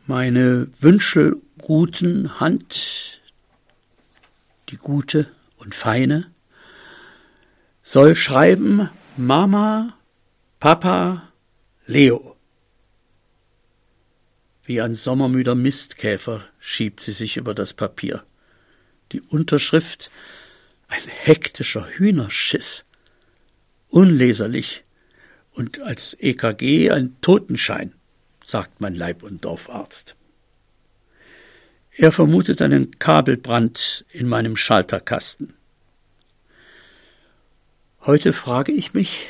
Meine Wünschelrutenhand, die gute und feine, soll schreiben Mama, Papa, Leo. Wie ein sommermüder Mistkäfer schiebt sie sich über das Papier. Die Unterschrift, ein hektischer Hühnerschiss, unleserlich und als EKG ein Totenschein, sagt mein Leib- und Dorfarzt. Er vermutet einen Kabelbrand in meinem Schalterkasten. Heute frage ich mich,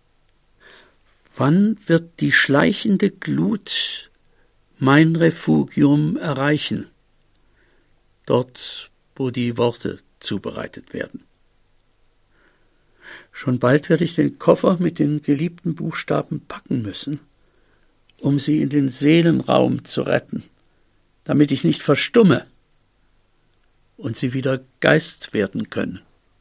wann wird die schleichende Glut mein Refugium erreichen, dort, wo die Worte zubereitet werden. Schon bald werde ich den Koffer mit den geliebten Buchstaben packen müssen, um sie in den Seelenraum zu retten, damit ich nicht verstumme und sie wieder Geist werden können.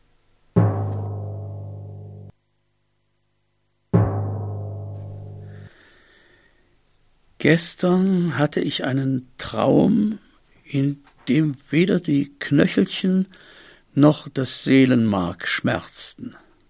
Gestern hatte ich einen Traum, in dem weder die Knöchelchen noch das Seelenmark schmerzten.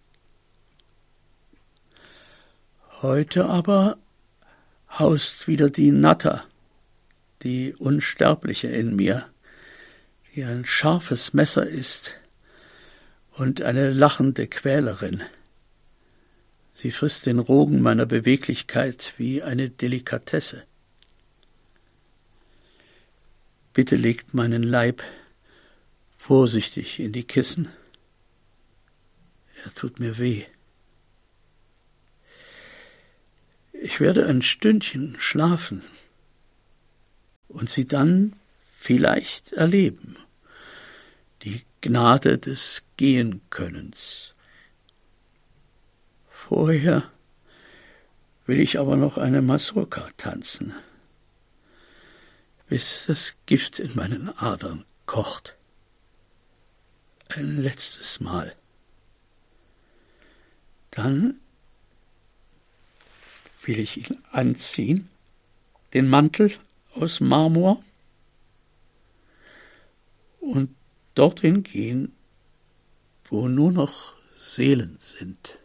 Heute aber haust wieder die Natter, die Unsterbliche in mir, die ein scharfes Messer ist und eine lachende Quälerin. Sie frisst den Rogen meiner Beweglichkeit wie eine Delikatesse. Bitte legt meinen Leib vorsichtig in die Kissen. Er tut mir weh. Ich werde ein Stündchen schlafen und sie dann vielleicht erleben, die Gnade des Gehenkönnens. Vorher will ich aber noch eine Mazurka tanzen, bis das Gift in meinen Adern kocht. Ein letztes Mal. Dann will ich ihn anziehen, den Mantel aus Marmor, und dorthin gehen, wo nur noch Seelen sind.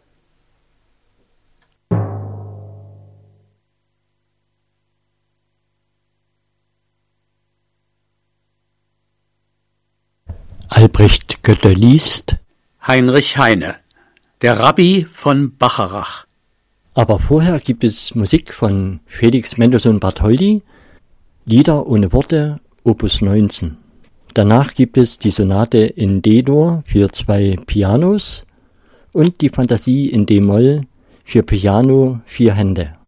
Albrecht Goette liest Heinrich Heine, der Rabbi von Bacharach. Aber vorher gibt es Musik von Felix Mendelssohn Bartholdy, Lieder ohne Worte, Opus 19. Danach gibt es die Sonate in D-Dur für 2 Pianos und die Fantasie in D-Moll für Piano, 4 Hände.